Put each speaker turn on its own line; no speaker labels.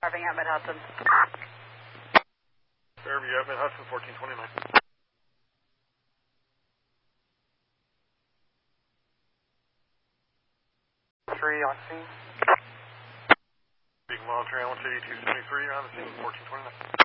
Fairview at Mid-Hudson.
Fairview at Mid-Hudson, 1429.
3 on scene.
Beacon Volunteer, 18273 on the scene, 1429.